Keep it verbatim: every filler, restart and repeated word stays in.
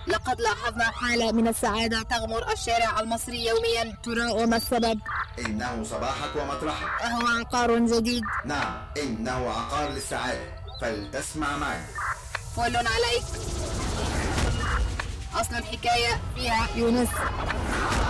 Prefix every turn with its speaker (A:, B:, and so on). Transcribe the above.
A: لقد لاحظنا حالة من السعادة تغمر الشارع المصري يوميا، ترى وما السبب؟
B: إنه صباحك ومطرحك.
A: أهو عقار جديد؟
B: نعم، إنه عقار للسعادة، فلتسمع معي.
A: فل عليك. أصل الحكاية فيها يونس.